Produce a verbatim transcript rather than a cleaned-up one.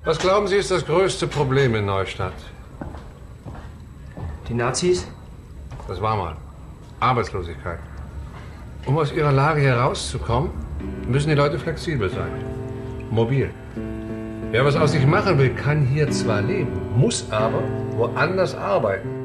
Was glauben Sie, ist das größte Problem in Neustadt? Die Nazis? Das war mal. Arbeitslosigkeit. Um aus ihrer Lage herauszukommen, müssen die Leute flexibel sein. Mobil. Wer was aus sich machen will, kann hier zwar leben, muss aber woanders arbeiten.